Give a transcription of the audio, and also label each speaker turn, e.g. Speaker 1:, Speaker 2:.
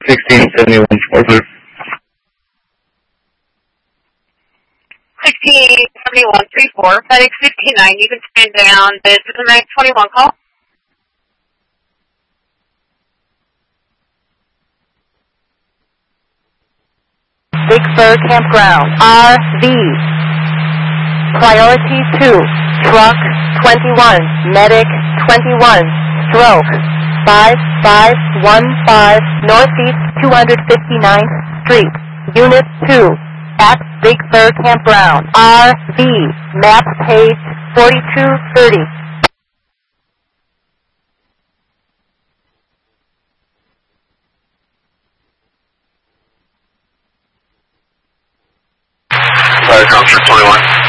Speaker 1: 1671 Sparkler.
Speaker 2: 167134, FedEx 59, you can stand down the Diplomatic 21 call.
Speaker 3: Big Sur Campground, RV. Priority 2, Truck 21, Medic 21, Stroke 5515 Northeast 259th Street, Unit 2, at Big Sur Campground, RV, map page 4230.
Speaker 1: Fire Concert 21.